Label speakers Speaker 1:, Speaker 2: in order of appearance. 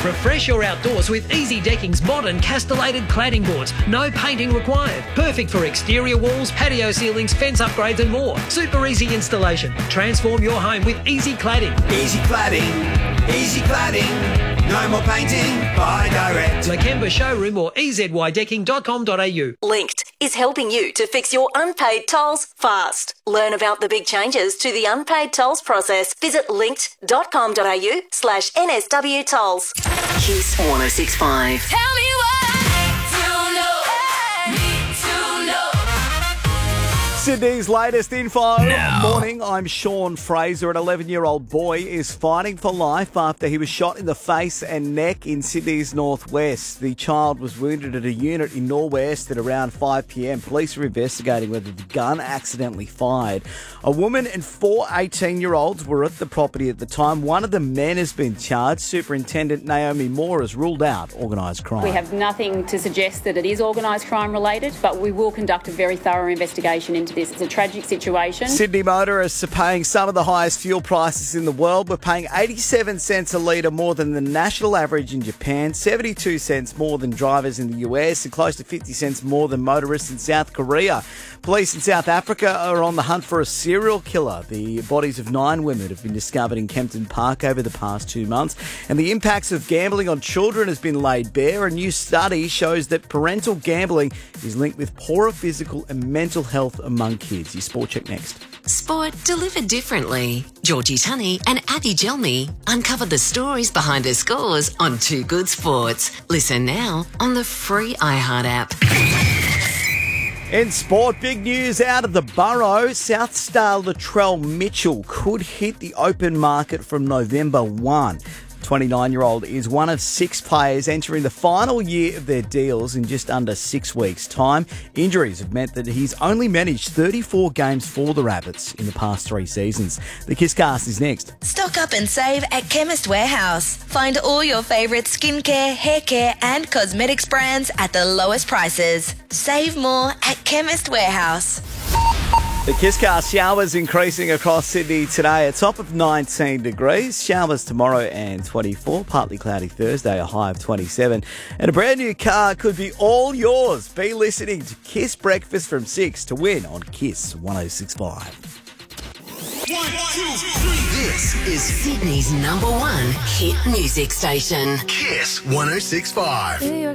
Speaker 1: Refresh your outdoors with Easy Decking's modern castellated cladding boards. No painting required. Perfect for exterior walls, patio ceilings, fence upgrades and more. Super easy installation. Transform your home with Easy Cladding.
Speaker 2: Easy Cladding, Easy Cladding. No more painting, buy direct.
Speaker 1: Lakemba Showroom or ezydecking.com.au.
Speaker 3: Linked is helping you to fix your unpaid tolls fast. Learn about the big changes to the unpaid tolls process. Visit linked.com.au/NSW tolls. Kiss 106.5.
Speaker 4: Tell me what I need to know.
Speaker 5: Sydney's latest info.
Speaker 6: Now.
Speaker 5: Morning, I'm Sean Fraser. An 11-year-old boy is fighting for life after he was shot in the face and neck in Sydney's northwest. The child was wounded at a unit in Norwest at around 5 p.m. Police are investigating whether the gun accidentally fired. A woman and 4 18-year-olds were at the property at the time. One of the men has been charged. Superintendent Naomi Moore has ruled out organised crime.
Speaker 7: We have nothing to suggest that it is organised crime related, but we will conduct a very thorough investigation into this. It's a tragic situation.
Speaker 5: Sydney motorists are paying some of the highest fuel prices in the world. We're paying 87 cents a litre more than the national average in Japan, 72 cents more than drivers in the US, and close to 50 cents more than motorists in South Korea. Police in South Africa are on the hunt for a serial killer. The bodies of 9 women have been discovered in Kempton Park over the past 2 months, and the impacts of gambling on children has been laid bare. A new study shows that parental gambling is linked with poorer physical and mental health among kids. Your Sport Check next.
Speaker 8: Sport delivered differently. Georgie Tunney and Abby Gelmy uncover the stories behind the scores on Too Good Sports. Listen now on the free iHeart app.
Speaker 5: In sport, big news out of the borough. South star Latrell Mitchell could hit the open market from November 1. 29-year-old is one of 6 players entering the final year of their deals in just under 6 weeks' time. Injuries have meant that he's only managed 34 games for the Rabbits in the past 3 seasons. The Kisscast is next.
Speaker 9: Stock up and save at Chemist Warehouse. Find all your favourite skincare, hair care and cosmetics brands at the lowest prices. Save more at Chemist Warehouse.
Speaker 5: The Kisscast, showers increasing across Sydney today, a top of 19 degrees. Showers tomorrow and 24, partly cloudy Thursday, a high of 27. And a brand new car could be all yours. Be listening to Kiss Breakfast from 6 to win on Kiss 106.5.
Speaker 2: 1, 2, 3.
Speaker 8: This is Sydney's #1 hit music station.
Speaker 2: Kiss 106.5.